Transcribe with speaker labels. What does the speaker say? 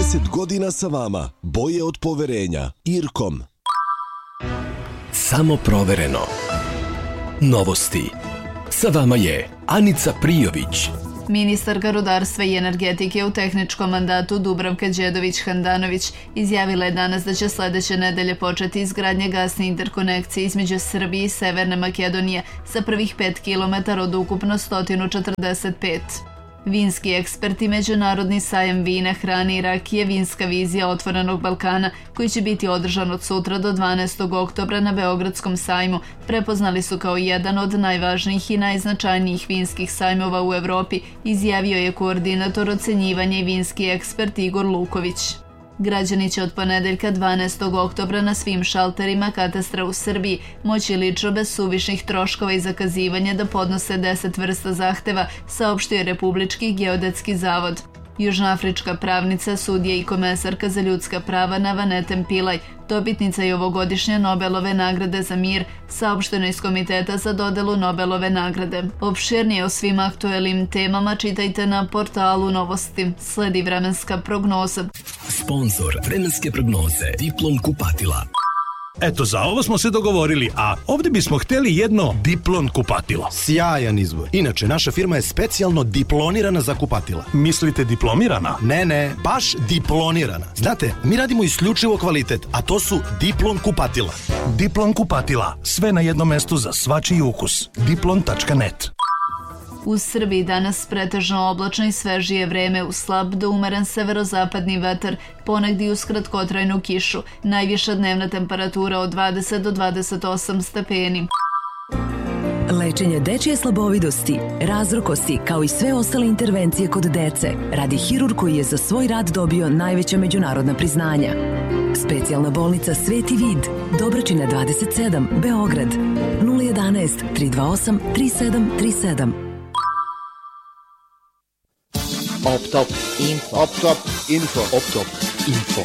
Speaker 1: 30 godina sa vama. Boje od poverenja. Irkom.
Speaker 2: Samo provereno. Novosti. Sa vama je Anica Prijović.
Speaker 3: Ministarka rudarstva i energetike u tehničkom mandatu Dubravka Đedović-Handanović izjavila je danas da će sledeće nedelje početi izgradnja gasne interkonekcije između Srbije i Severne Makedonije sa prvih 5 km od ukupno 145. Vinski ekspert i Međunarodni sajam vina, hrane i rakije Vinska vizija Otvorenog Balkana, koji će biti održan od sutra do 12. oktobra na Beogradskom sajmu, prepoznali su kao jedan od najvažnijih i najznačajnijih vinskih sajmova u Evropi, izjavio je koordinator ocenjivanja i vinski ekspert Igor Luković. Građani će od ponedeljka 12. oktobra na svim šalterima katastra u Srbiji moći lično bez suvišnih troškova i zakazivanja da podnose 10 vrsta zahteva, saopštio je Republički geodetski zavod. Južnoafrička pravnica, sudija i komesarka za ljudska prava Navanete Pillay, dobitnica je ovogodišnje Nobelove nagrade za mir, saopšteno iz Komiteta za dodelu Nobelove nagrade. Opširnije o svim aktuelnim temama čitajte na portalu Novosti. Sledi vremenska prognoza.
Speaker 2: Sponzor vremenske prognoze Diplom kupatila.
Speaker 4: Eto, za ovo smo se dogovorili, a ovdje bismo hteli jedno Diplon kupatilo.
Speaker 5: Sjajan izbor. Inače, naša firma je specijalno diplonirana za kupatila.
Speaker 4: Mislite diplomirana?
Speaker 5: Ne, baš diplonirana. Znate, mi radimo isključivo kvalitet, a to su Diplon kupatila.
Speaker 4: Diplon kupatila, sve na jednom mestu za svačiji ukus. Diplon.net.
Speaker 3: U Srbiji danas pretežno oblačno i svežije vreme uz slab do umeren severozapadni vetar, ponegdje uz kratkotrajnu kišu. Najviša dnevna temperatura od 20 do 28 stepeni.
Speaker 6: Lečenje dečije slabovidosti, razrokosti kao i sve ostale intervencije kod dece radi hirurg koji je za svoj rad dobio najveća međunarodna priznanja. Specijalna bolnica Sveti Vid, Dobračina 27, Beograd, 011 328 3737.
Speaker 7: Optop info. Optop info. Optop info.